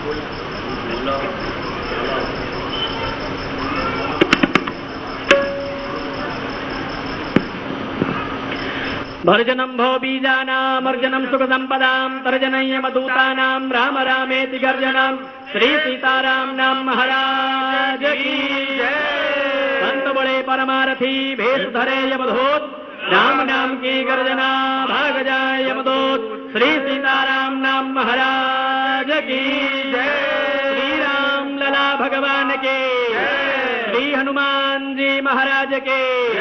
भर्जनं भो बीजानामर्जनं सुखसंपदां तर्जनं यमदूतानां राम रामेति गर्जनं श्री सीताराम नाम महाराज की जय। संत बड़े परमारथी भेष धरे यमदूत राम नाम की गर्जना भाग जाए यमदूत श्री सीताराम नाम महाराज की जय। श्री राम लला भगवान के, श्री हनुमान जी महाराज के।